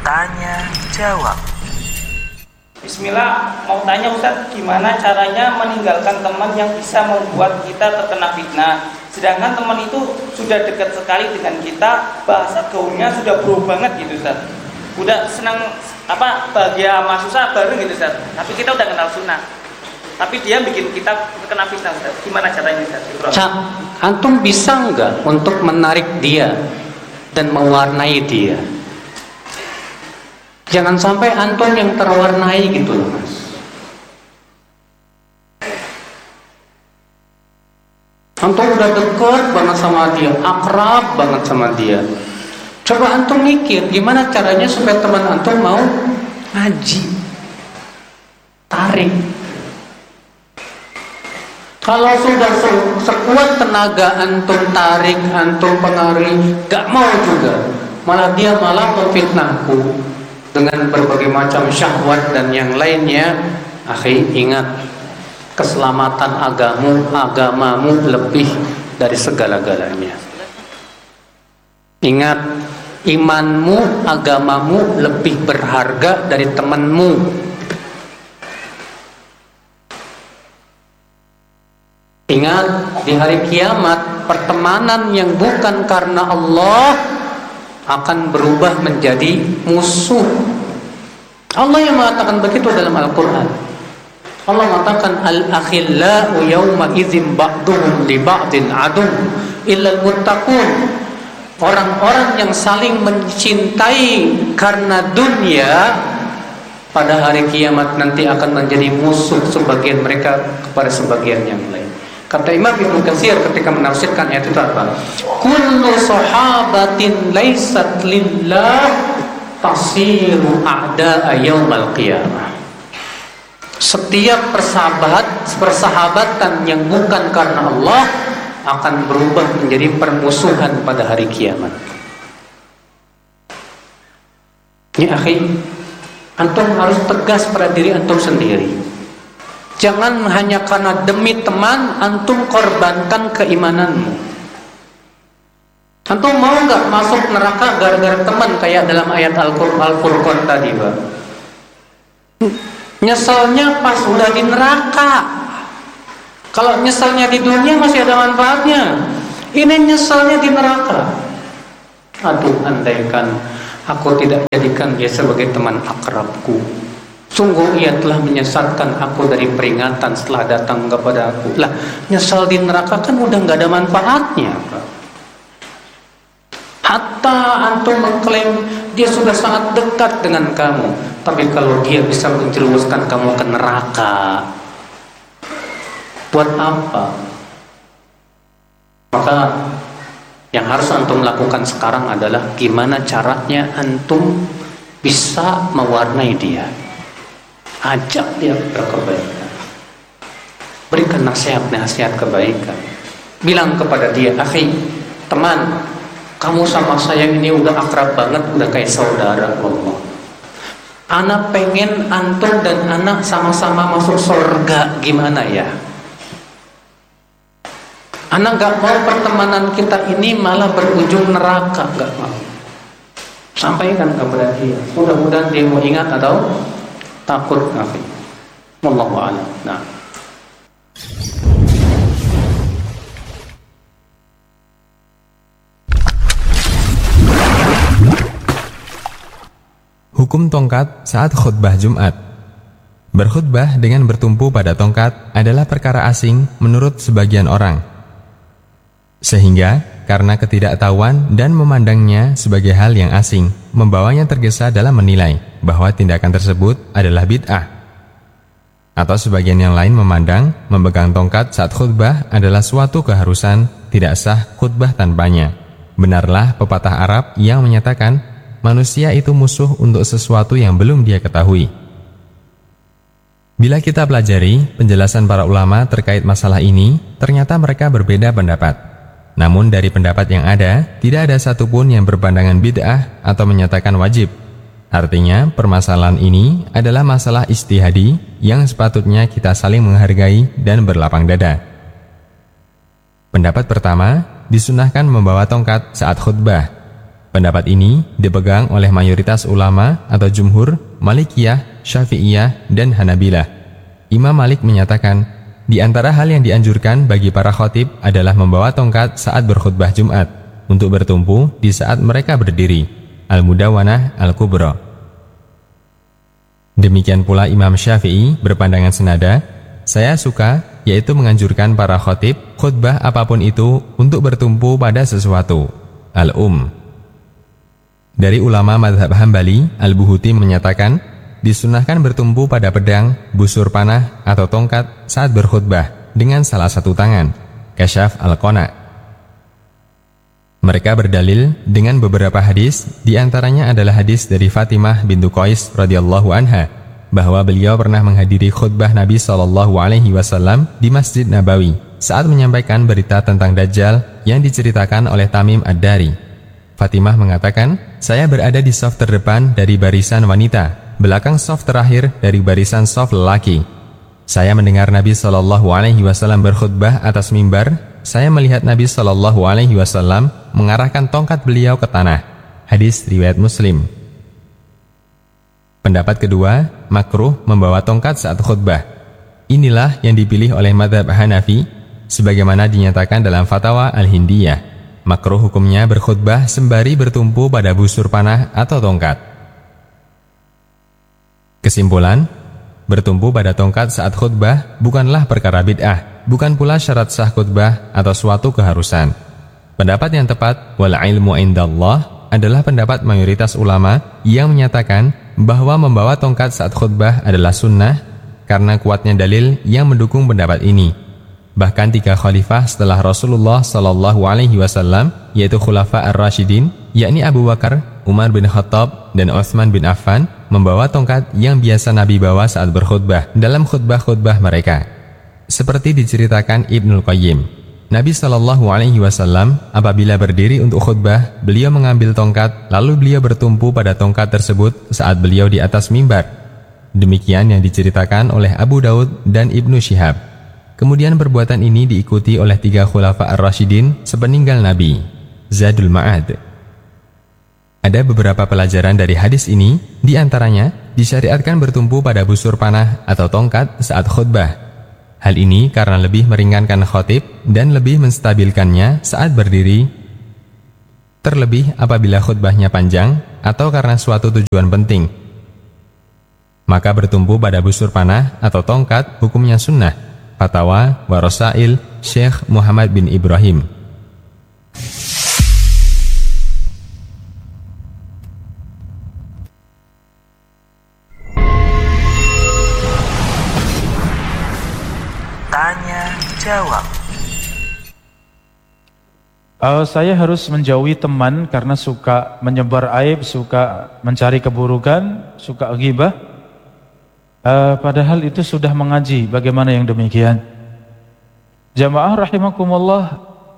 Tanya jawab. Bismillah, mau tanya Ustaz, gimana caranya meninggalkan teman yang bisa membuat kita terkena fitnah? Sedangkan teman itu sudah dekat sekali dengan kita, bahasa gaulnya sudah bro banget gitu Ustaz. Udah senang bahagia sama susah bareng gitu Ustaz. Tapi kita udah kenal sunnah. Tapi dia bikin kita terkena fitnah Ustaz. Gimana caranya Ustaz? Antum bisa enggak untuk menarik dia dan mewarnai dia? Jangan sampai antum yang terwarnai gitu loh mas. Antum udah dekat banget sama dia, akrab banget sama dia. Coba antum mikir gimana caranya supaya teman antum mau ngaji. Tarik. Kalau sudah sekuat tenaga antum tarik, antum pengaruhi, gak mau juga. Malah dia memfitnahku dengan berbagai macam syahwat dan yang lainnya. Akhi, ingat, keselamatan agamamu lebih dari segala-galanya. Ingat, imanmu, agamamu lebih berharga dari temanmu. Ingat, di hari kiamat pertemanan yang bukan karena Allah akan berubah menjadi musuh. Allah yang mengatakan begitu dalam Al-Quran. Allah mengatakan al-akhillau yawma idzin ba'duhum li ba'din adu illal muttaqun. Orang-orang yang saling mencintai karena dunia pada hari kiamat nanti akan menjadi musuh sebagian mereka kepada sebagian yang lain. Kata Imam Ibnu Katsir ketika menafsirkan ayat itu apa? Kullu sahabatin laysat lillah tasiru a'da'a yaumal qiyamah. Setiap persahabatan yang bukan karena Allah akan berubah menjadi permusuhan pada hari kiamat. Ya akhi, antum harus tegas pada diri antum sendiri. Jangan hanya karena demi teman antum korbankan keimananmu. Antum mau nggak masuk neraka gara-gara teman kayak dalam ayat Al-Furqan tadi, Pak? Nyeselnya pas udah di neraka. Kalau nyeselnya di dunia masih ada manfaatnya. Ini nyeselnya di neraka. Aduh, andaikan aku tidak jadikan dia sebagai teman akrabku. Sungguh ia telah menyesatkan aku dari peringatan setelah datang kepada aku. Lah, nyesal di neraka kan udah nggak ada manfaatnya, Pak. Hatta antum mengklaim dia sudah sangat dekat dengan kamu, tapi kalau dia bisa menjerumuskan kamu ke neraka, buat apa? Maka yang harus antum lakukan sekarang adalah gimana caranya antum bisa mewarnai dia. Ajak dia berkebaikan, berikan nasihat-nasihat kebaikan, bilang kepada dia, akhi, teman, kamu sama saya ini udah akrab banget, udah kayak saudara Allah. Anak pengen antum dan anak sama-sama masuk surga, gimana ya? Anak gak mau pertemanan kita ini malah berujung neraka, gak mau. Sampaikan kepada dia, mudah-mudahan dia mau ingat atau takut kafir. Wallahu a'lam. Nah. Hukum tongkat saat khutbah Jumat. Berkhutbah dengan bertumpu pada tongkat adalah perkara asing menurut sebagian orang. Sehingga karena ketidaktahuan dan memandangnya sebagai hal yang asing, membawanya tergesa dalam menilai bahwa tindakan tersebut adalah bid'ah. Atau sebagian yang lain memandang memegang tongkat saat khutbah adalah suatu keharusan, tidak sah khutbah tanpanya. Benarlah pepatah Arab yang menyatakan manusia itu musuh untuk sesuatu yang belum dia ketahui. Bila kita pelajari penjelasan para ulama terkait masalah ini, ternyata mereka berbeda pendapat. Namun dari pendapat yang ada, tidak ada satupun yang berpandangan bid'ah atau menyatakan wajib. Artinya, permasalahan ini adalah masalah ijtihadi yang sepatutnya kita saling menghargai dan berlapang dada. Pendapat pertama, disunahkan membawa tongkat saat khutbah. Pendapat ini dipegang oleh mayoritas ulama atau jumhur Malikiyah, Syafi'iyah, dan Hanabilah. Imam Malik menyatakan, di antara hal yang dianjurkan bagi para khatib adalah membawa tongkat saat berkhutbah Jumat untuk bertumpu di saat mereka berdiri. Al-Mudawwanah Al-Kubra. Demikian pula Imam Syafi'i berpandangan senada, saya suka, yaitu menganjurkan para khatib khutbah apapun itu untuk bertumpu pada sesuatu. Dari ulama mazhab Hambali, Al-Buhuti menyatakan, disunahkan bertumpu pada pedang, busur panah, atau tongkat saat berkhutbah dengan salah satu tangan. Kasyaf Al-Qana. Mereka berdalil dengan beberapa hadis, diantaranya adalah hadis dari Fatimah bintu Qais radhiyallahu anha, bahwa beliau pernah menghadiri khutbah Nabi SAW di Masjid Nabawi saat menyampaikan berita tentang Dajjal yang diceritakan oleh Tamim Ad-Dari. Fatimah mengatakan, saya berada di saf terdepan dari barisan wanita, belakang saf terakhir dari barisan saf lelaki. Saya mendengar Nabi SAW berkhutbah atas mimbar. Saya melihat Nabi SAW mengarahkan tongkat beliau ke tanah. Hadis riwayat Muslim. Pendapat kedua, makruh membawa tongkat saat khutbah. Inilah yang dipilih oleh mazhab Hanafi, sebagaimana dinyatakan dalam Fatwa Al-Hindiyah. Makruh hukumnya berkhutbah sembari bertumpu pada busur panah atau tongkat. Kesimpulan, bertumpu pada tongkat saat khutbah bukanlah perkara bid'ah, bukan pula syarat sah khutbah atau suatu keharusan. Pendapat yang tepat, wal ilmu indallah, adalah pendapat mayoritas ulama yang menyatakan bahwa membawa tongkat saat khutbah adalah sunnah karena kuatnya dalil yang mendukung pendapat ini. Bahkan 3 khalifah setelah Rasulullah SAW, yaitu Khulafa Ar-Rashidin, yakni Abu Bakar, Umar bin Khattab, dan Utsman bin Affan, membawa tongkat yang biasa Nabi bawa saat berkhutbah dalam khutbah-khutbah mereka. Seperti diceritakan Ibnul Qayyim, Nabi SAW apabila berdiri untuk khutbah, beliau mengambil tongkat, lalu beliau bertumpu pada tongkat tersebut saat beliau di atas mimbar. Demikian yang diceritakan oleh Abu Daud dan Ibnu Syihab. Kemudian perbuatan ini diikuti oleh 3 Khulafa Ar-Rashidin sepeninggal Nabi. Zadul Ma'ad. Ada beberapa pelajaran dari hadis ini, diantaranya disyariatkan bertumpu pada busur panah atau tongkat saat khutbah. Hal ini karena lebih meringankan khatib dan lebih menstabilkannya saat berdiri, terlebih apabila khutbahnya panjang atau karena suatu tujuan penting. Maka bertumpu pada busur panah atau tongkat hukumnya sunnah. Fatwa wa Rasail Syekh Muhammad bin Ibrahim. Tanya jawab. Saya harus menjauhi teman karena suka menyebar aib, suka mencari keburukan, suka ghibah. Padahal itu sudah mengaji. Bagaimana yang demikian? Jamaah rahimakumullah,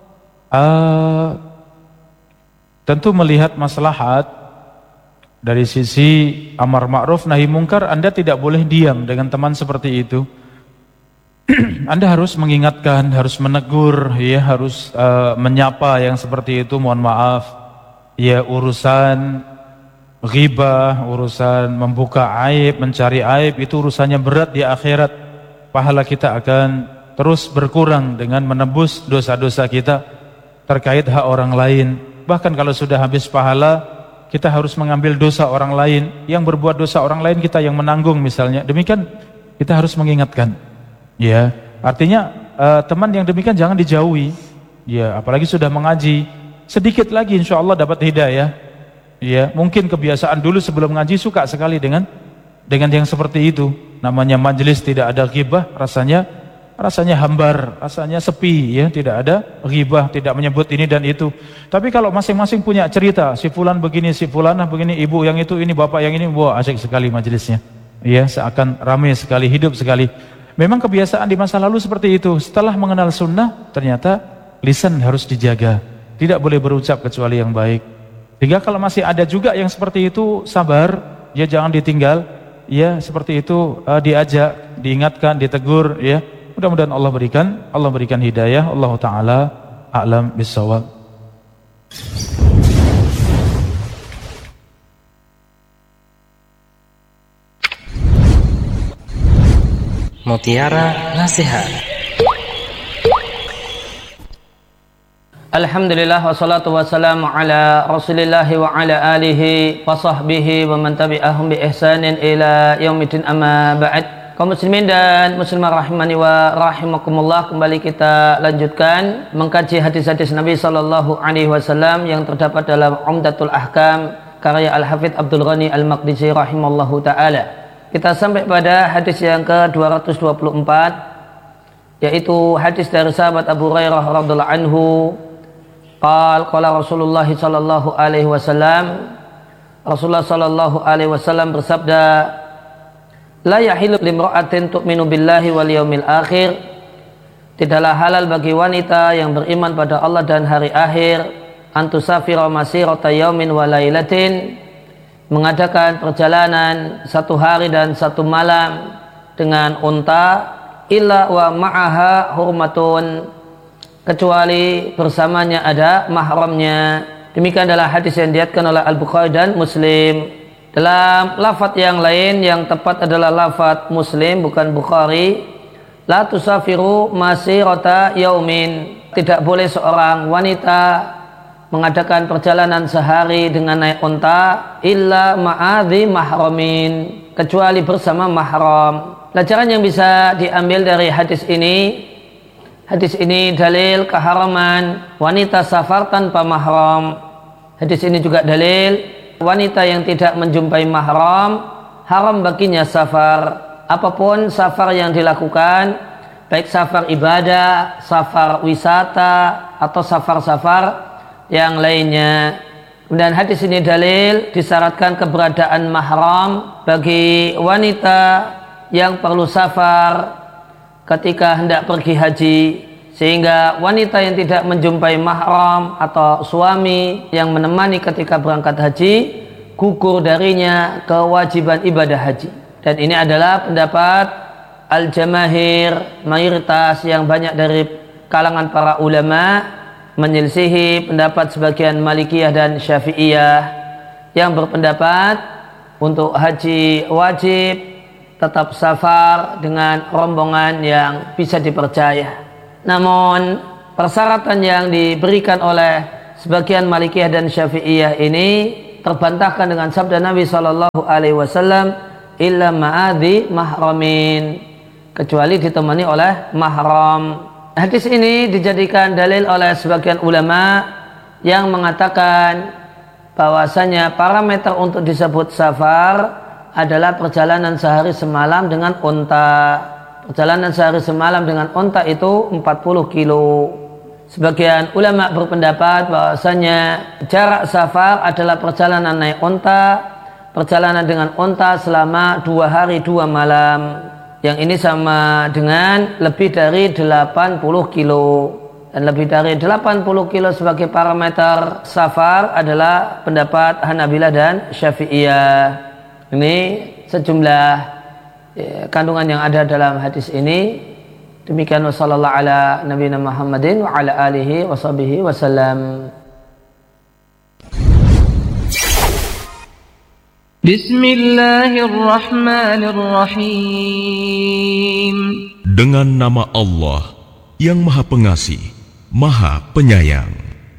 tentu melihat maslahat dari sisi amar ma'ruf nahi mungkar. Anda tidak boleh diam dengan teman seperti itu. Anda harus mengingatkan, harus menegur, ya, harus menyapa yang seperti itu. Mohon maaf, ya, urusan ghibah, urusan membuka aib, mencari aib, itu urusannya berat di akhirat. Pahala kita akan terus berkurang dengan menebus dosa-dosa kita terkait hak orang lain. Bahkan kalau sudah habis pahala, kita harus mengambil dosa orang lain. Yang berbuat dosa orang lain kita yang menanggung misalnya. Demikian kita harus mengingatkan. Ya, artinya teman yang demikian jangan dijauhi. Ya, apalagi sudah mengaji. Sedikit lagi insya Allah dapat hidayah. Ya, mungkin kebiasaan dulu sebelum ngaji suka sekali dengan yang seperti itu. Namanya majelis tidak ada ghibah, rasanya hambar, rasanya sepi, ya, tidak ada ghibah, tidak menyebut ini dan itu. Tapi kalau masing-masing punya cerita, si fulan begini, si fulanah begini, ibu yang itu, ini bapak yang ini, wah asyik sekali majelisnya. Ya, seakan ramai sekali, hidup sekali. Memang kebiasaan di masa lalu seperti itu. Setelah mengenal sunnah, ternyata lisan harus dijaga. Tidak boleh berucap kecuali yang baik. Sehingga kalau masih ada juga yang seperti itu, sabar, ya, jangan ditinggal, ya, seperti itu, diajak, diingatkan, ditegur, ya. Mudah-mudahan Allah berikan hidayah. Allah Ta'ala a'lam bissawab. Mutiara Nasihat. Alhamdulillah wassalatu wassalamu ala rasulillahi wa ala alihi wa sahbihi wa man tabi'ahum bi ihsanin ila yaumiddin, amma ba'd. Kaum muslimin dan muslimah rahimani wa rahimakumullah, kembali kita lanjutkan mengkaji hadis-hadis Nabi sallallahu alaihi wasallam yang terdapat dalam Umdatul Ahkam karya Al-Hafidz Abdul Ghani Al-Maqdisi rahimallahu taala. Kita sampai pada hadis yang ke-224, yaitu hadis dari sahabat Abu Hurairah radhiyallahu anhu. Qala Rasulullah sallallahu alaihi wasallam, Rasulullah sallallahu alaihi wasallam bersabda, la yahilu limra'atin tu'minu billahi wal yaumil akhir, tidaklah halal bagi wanita yang beriman pada Allah dan hari akhir, antusafira masirata yaumin wa lailatin, mengadakan perjalanan satu hari dan satu malam dengan unta, illa wa ma'aha hurmatun, kecuali bersamanya ada mahramnya. Demikian adalah hadis yang diriwayatkan oleh Al-Bukhari dan Muslim. Dalam lafaz yang lain yang tepat adalah lafaz Muslim bukan Bukhari. La tusafiru masirata yaumin, tidak boleh seorang wanita mengadakan perjalanan sehari dengan naik unta illa ma'adhi mahramin, kecuali bersama mahram. Pelajaran yang bisa diambil dari hadis ini dalil keharaman wanita safar tanpa mahram. Hadis ini juga dalil wanita yang tidak menjumpai mahram haram baginya safar. Apapun safar yang dilakukan, baik safar ibadah, safar wisata, atau safar-safar yang lainnya. Dan hadis ini dalil disyaratkan keberadaan mahram bagi wanita yang perlu safar ketika hendak pergi haji, sehingga wanita yang tidak menjumpai mahram atau suami yang menemani ketika berangkat haji gugur darinya kewajiban ibadah haji. Dan ini adalah pendapat al-jamahir, mayoritas yang banyak dari kalangan para ulama, menyelisihi pendapat sebagian Malikiyah dan Syafi'iyah yang berpendapat untuk haji wajib tetap safar dengan rombongan yang bisa dipercaya. Namun persyaratan yang diberikan oleh sebagian Malikiyah dan Syafi'iyah ini terbantahkan dengan sabda Nabi sallallahu alaihi wasallam, illa ma'adhi mahramin, kecuali ditemani oleh mahram. Hadis ini dijadikan dalil oleh sebagian ulama yang mengatakan bahwasanya parameter untuk disebut safar adalah perjalanan sehari semalam dengan unta. Perjalanan sehari semalam dengan unta itu 40 kilo. Sebagian ulama berpendapat bahwasanya jarak safar adalah perjalanan naik unta, perjalanan dengan unta selama 2 hari 2 malam. Yang ini sama dengan lebih dari 80 kilo. Dan lebih dari 80 kilo sebagai parameter safar adalah pendapat Hanabilah dan Syafi'iyah. Ini sejumlah kandungan yang ada dalam hadis ini. Demikian wassallallahu ala nabiyina Muhammadin wa ala alihi wa sahbihi wasallam. Bismillahirrahmanirrahim. Dengan nama Allah yang Maha Pengasih, Maha Penyayang.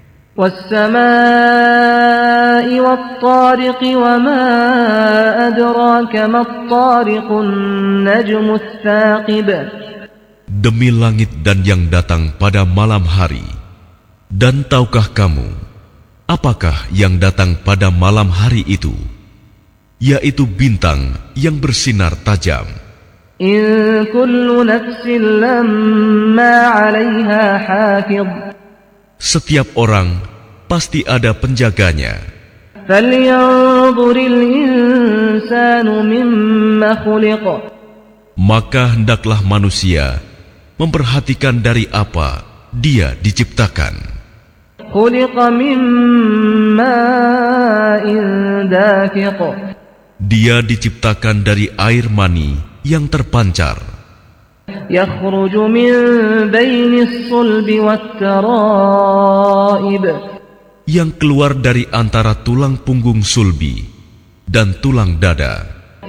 وَالسَّمَاءِ وَالطَّارِقِ وَمَا أَدْرَاكَ مَا الطَّارِقُ النَّجْمُ الثَّاقِبُ. Demi langit dan yang datang pada malam hari, dan tahukah kamu apakah yang datang pada malam hari itu, yaitu bintang yang bersinar tajam. إِن كُلُّ نَفْسٍ لَمَّا عَلَيْهَا حَافِظٌ. Setiap orang pasti ada penjaganya. فَلْيَنظُرِ الْإِنسَانُ مِمَّا خُلِقَ. Maka hendaklah manusia memperhatikan dari apa dia diciptakan. خُلِقَ مِن مَّاءٍ دَافِقٍ. Dia diciptakan dari air mani yang terpancar. يخرج من بين الصلب والترائب. Yang keluar dari antara tulang punggung sulbi dan tulang dada.